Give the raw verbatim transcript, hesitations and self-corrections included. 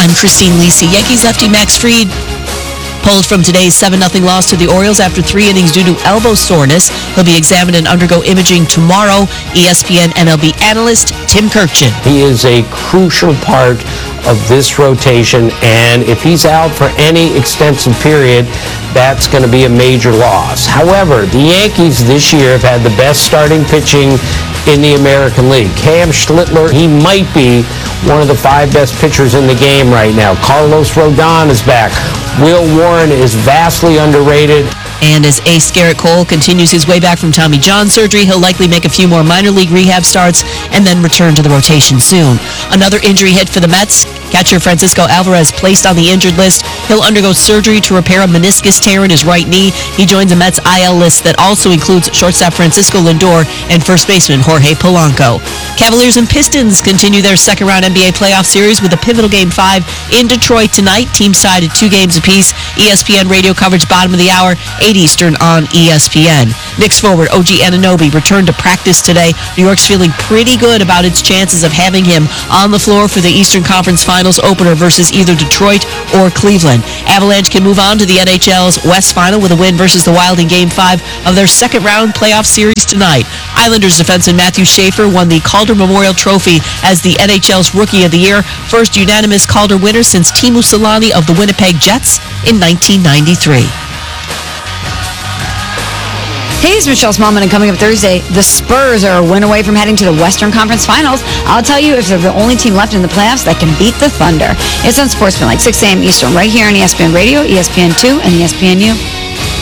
I'm Christine Lisi. Yankees lefty Max Fried pulled from today's seven nothing loss to the Orioles after three innings due to elbow soreness. He'll be examined and undergo imaging tomorrow. E S P N M L B analyst Tim Kurkjian. He is a crucial part of this rotation, and if he's out for any extensive period, that's going to be a major loss. However, the Yankees this year have had the best starting pitching in the American League. Cam Schlittler, he might be one of the five best pitchers in the game right now. Carlos Rodon is back. Will Warren is vastly underrated. And as ace Garrett Cole continues his way back from Tommy John surgery, he'll likely make a few more minor league rehab starts and then return to the rotation soon. Another injury hit for the Mets. Catcher Francisco Alvarez placed on the injured list. He'll undergo surgery to repair a meniscus tear in his right knee. He joins the Mets I L list that also includes shortstop Francisco Lindor and first baseman Jorge Polanco. Cavaliers and Pistons continue their second-round N B A playoff series with a pivotal Game five in Detroit tonight. Teams tied at two games apiece. E S P N radio coverage bottom of the hour, eight Eastern on E S P N. Knicks forward O G Anunoby returned to practice today. New York's feeling pretty good about its chances of having him on the floor for the Eastern Conference Finals opener versus either Detroit or Cleveland. Avalanche can move on to the N H L's West Final with a win versus the Wild in Game five of their second-round playoff series tonight. Islanders defenseman Matthew Schaefer won the Calder Memorial Trophy as the N H L's Rookie of the Year, first unanimous Calder winner since Teemu Selanne of the Winnipeg Jets in nineteen ninety-three. Hey, it's Michelle Smallman, and coming up Thursday, the Spurs are a win away from heading to the Western Conference Finals. I'll tell you if they're the only team left in the playoffs that can beat the Thunder. It's on Sportsman, like six a.m. Eastern, right here on E S P N Radio, E S P N two, and E S P N U.